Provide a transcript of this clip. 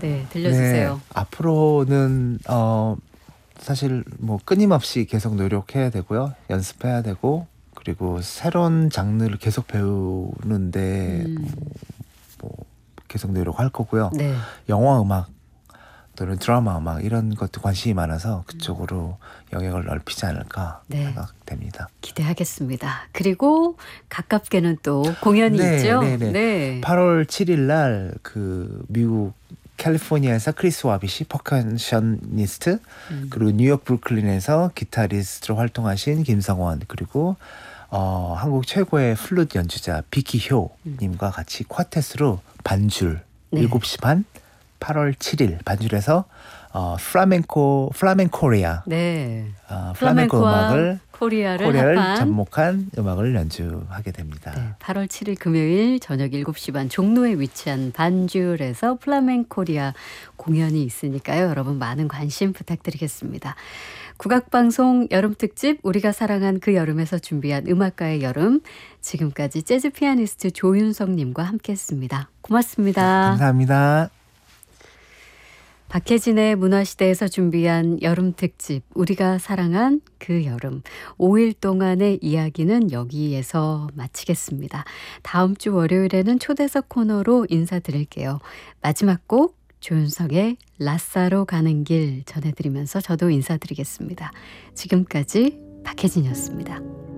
네, 들려주세요. 네, 앞으로는 사실 뭐 끊임없이 계속 노력해야 되고요. 연습해야 되고 그리고 새로운 장르를 계속 배우는데 뭐 계속 노력할 거고요. 네. 영화 음악 또는 드라마 음악 이런 것도 관심이 많아서 그쪽으로 영역을 넓히지 않을까 네. 생각됩니다. 기대하겠습니다. 그리고 가깝게는 또 공연이 있죠? 네. 8월 7일 날 그 미국 캘리포니아에서 크리스 와빗이 퍼커셔니스트 그리고 뉴욕 브루클린에서 기타리스트로 활동하신 김성원 그리고 한국 최고의 플룻 연주자 비키효 님과 같이 쿼텟으로 반줄 네. 7시 반 8월 7일 반줄에서 플라멘코리아 네. 플라멘코 음악을 코리아를 합한 접목한 음악을 연주하게 됩니다. 네, 8월 7일 금요일 저녁 7시 반 종로에 위치한 반줄에서 플라멘코리아 공연이 있으니까요. 여러분 많은 관심 부탁드리겠습니다. 국악방송 여름특집 우리가 사랑한 그 여름에서 준비한 음악가의 여름 지금까지 재즈 피아니스트 조윤성님과 함께했습니다. 고맙습니다. 감사합니다. 박혜진의 문화시대에서 준비한 여름특집 우리가 사랑한 그 여름 5일 동안의 이야기는 여기에서 마치겠습니다. 다음 주 월요일에는 초대석 코너로 인사드릴게요. 마지막 곡 조윤성의 라싸로 가는 길 전해드리면서 저도 인사드리겠습니다. 지금까지 박혜진이었습니다.